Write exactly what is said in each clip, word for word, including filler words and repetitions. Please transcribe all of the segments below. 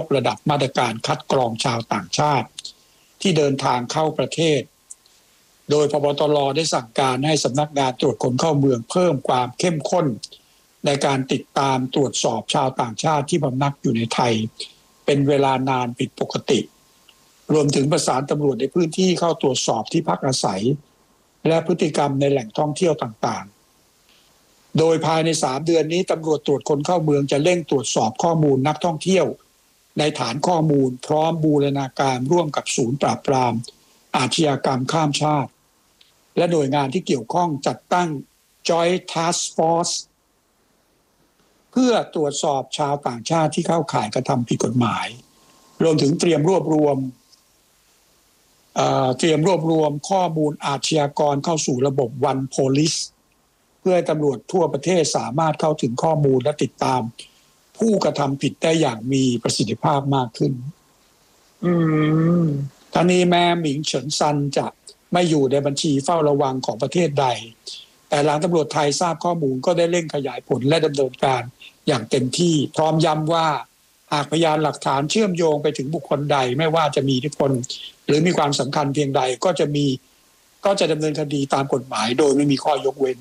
ระดับมาตรการคัดกรองชาวต่างชาติที่เดินทางเข้าประเทศโดยพบตรได้สั่งการให้สำนักงานตรวจคนเข้าเมืองเพิ่มความเข้มข้นในการติดตามตรวจสอบชาวต่างชาติที่พำนักอยู่ในไทยเป็นเวลานานผิดปกติรวมถึงประสานตำรวจในพื้นที่เข้าตรวจสอบที่พักอาศัยและพฤติกรรมในแหล่งท่องเที่ยวต่างๆโดยภายในสามเดือนนี้ตำรวจตรวจคนเข้าเมืองจะเร่งตรวจสอบข้อมูลนักท่องเที่ยวในฐานข้อมูลพร้อมบูรณาการร่วมกับศูนย์ปราบปรามอาชญากรรมข้ามชาติและหน่วยงานที่เกี่ยวข้องจัดตั้ง Joint Task Force เพื่อตรวจสอบชาวต่างชาติที่เข้าข่ายกระทำผิดกฎหมายรวมถึงเตรียมรวบรวมเอ่อเตรียมรวบรวมข้อมูลอาชญากรเข้าสู่ระบบ One Police เพื่อให้ตำรวจทั่วประเทศสามารถเข้าถึงข้อมูลและติดตามผู้กระทำผิดได้อย่างมีประสิทธิภาพมากขึ้นอืมทางนี้แม้หมิงเฉินซันจะไม่อยู่ในบัญชีเฝ้าระวังของประเทศใดแต่หลังตำรวจไทยทราบข้อมูลก็ได้เร่งขยายผลและดำเนินการอย่างเต็มที่พร้อมย้ำว่าหากพยานหลักฐานเชื่อมโยงไปถึงบุคคลใดไม่ว่าจะมีอิทธิพลหรือมีความสำคัญเพียงใดก็จะมีก็จะดำเนินคดีตามกฎหมายโดยไม่มีข้อยกเว้น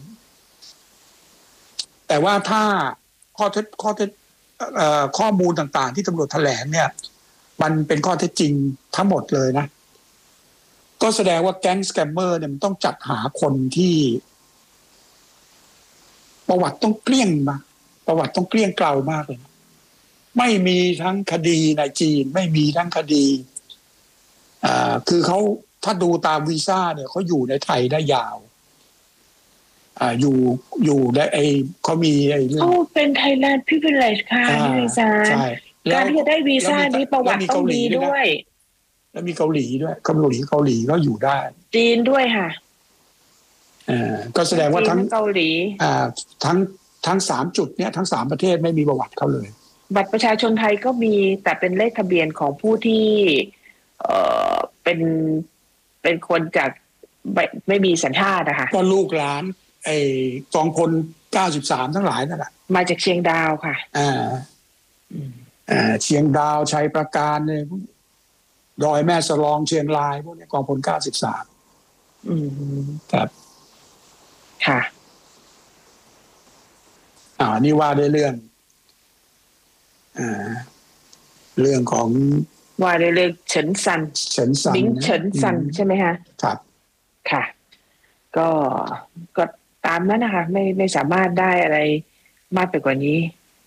แต่ว่าถ้าข้อเท็จข้อเท็จเอ่อข้อมูลต่างๆที่ตำรวจแถลงเนี่ยมันเป็นข้อเท็จจริงทั้งหมดเลยนะก็แสดงว่าแก๊งสแกมเมอร์เนี่ยมันต้องจัดหาคนที่ประวัติต้องเกลี้ยงมาประวัติต้องเกลี้ยงเกลามากเลยไม่มีทั้งคดีในจีนไม่มีทั้งคดีอ่าคือเขาถ้าดูตามวีซ่าเนี่ยเขาอยู่ในไทยได้ยาวอ่าอยู่อยู่ได้ไอเขามีไอเรื่องโอ้เป็น Thailand Privilege ค่ะนี่วีซ่าใช่การที่จะได้วีซ่านี้ประวัติต้องดีด้วยแล้วมีเกาหลีด้วยเกาหลีเกาหลีก็อยู่ได้จีนด้วยค่ะอ่าก็แสดงว่าทั้งเกาหลีอ่าทั้งทั้งสามจุดเนี้ยทั้งสามประเทศไม่มีประวัติเขาเลยบัตรประชาชนไทยก็มีแต่เป็นเลขทะเบียนของผู้ที่เอ่อเป็นเป็นคนจากไม่ไม่มีสัญชาตินะคะก็ลูกหลานไอ้กองพลเก้าสิบสามทั้งหลายนั่นแหละมาจากเชียงดาวค่ะอ่าอ่าเชียงดาวชัยประการเนี่ยดอยแม่สลองเชียงรายพวกนี้กองพลเก้าสิบสามอืมครับค่ะอ่านี่ว่าด้วยเรื่องอ่าเรื่องของว่าด้วยเรื่องเฉินซันเฉินซันมิงเฉินซันใช่ไหมคะครับค่ะก็ก็ตามนั้นนะคะไม่ไม่สามารถได้อะไรมากไปกว่านี้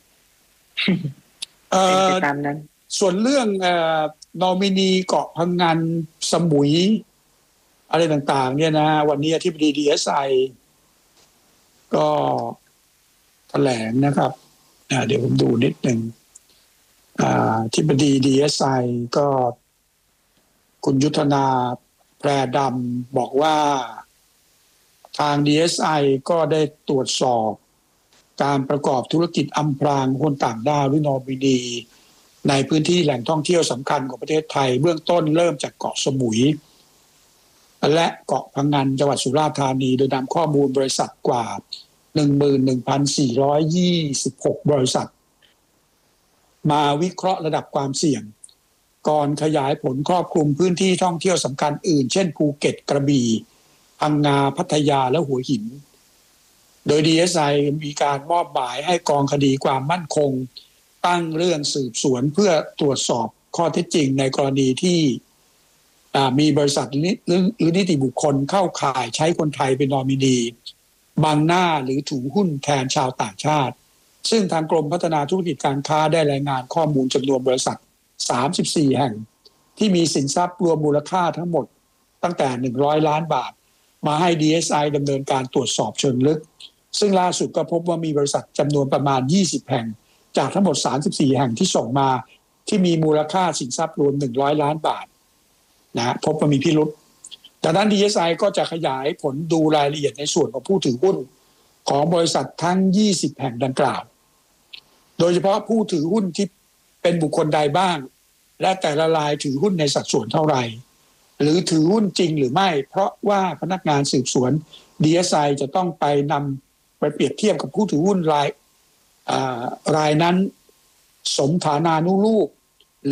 เอ่อตามนั้นส่วนเรื่องเอ่อนอมินีเกาะพังงานสมุยอะไรต่างๆเนี่ยนะวันนี้อธิบดี ดี เอส ไอ ก็แถลงนะครับอ่าเดี๋ยวผมดูนิดนึงอ่าอธิบดี ดี เอส ไอ ก็คุณยุทธนาแพรดำบอกว่าทาง ดี เอส ไอ ก็ได้ตรวจสอบการประกอบธุรกิจอำพรางคนต่างด้าวหรือนอมินีในพื้นที่แหล่งท่องเที่ยวสำคัญของประเทศไทยเบื้องต้นเริ่มจากเกาะสมุยและเกาะพังงานจังหวัดสุราษฎร์ธานีโดยนำข้อมูลบริษัทกว่า หนึ่งหมื่นหนึ่งพันสี่ร้อยยี่สิบหก บริษัทมาวิเคราะห์ระดับความเสี่ยงก่อนขยายผลครอบคลุมพื้นที่ท่องเที่ยวสำคัญอื่นเช่นภูเก็ตกระบี่พังงาพัทยาและหัวหินโดย ดี เอส ไอ มีการมอบหมายให้กองคดีความมั่นคงตั้งเรื่องสืบสวนเพื่อตรวจสอบข้อเท็จจริงในกรณีที่มีบริษัทหรือนิติบุคคลเข้าข่ายใช้คนไทยเป็นนอมินีบังหน้าหรือถือหุ้นแทนชาวต่างชาติซึ่งทางกรมพัฒนาธุรกิจการค้าได้รายงานข้อมูลจำนวนบริษัทสามสิบสี่แห่งที่มีสินทรัพย์รวมมูลค่าทั้งหมดตั้งแต่หนึ่งร้อยล้านบาทมาให้ ดี เอส ไอ ดำเนินการตรวจสอบเชิงลึกซึ่งล่าสุดก็พบว่ามีบริษัทจำนวนประมาณยี่สิบแห่งจากทั้งหมดสามสิบสี่แห่งที่ส่งมาที่มีมูลค่าสินทรัพย์รวมหนึ่งร้อยล้านบาทนะพบว่ามีพิรุธดังนั้น ดี เอส ไอ ก็จะขยายผลดูรายละเอียดในส่วนของผู้ถือหุ้นของบริษัททั้งยี่สิบแห่งดังกล่าวโดยเฉพาะผู้ถือหุ้นที่เป็นบุคคลใดบ้างและแต่ละรายถือหุ้นในสัดส่วนเท่าไหร่หรือถือหุ้นจริงหรือไม่เพราะว่าพนักงานสืบสวน ดี เอส ไอ จะต้องไปนำไปเปรียบเทียบกับผู้ถือหุ้นรายรายนั้นสมฐานานุรูป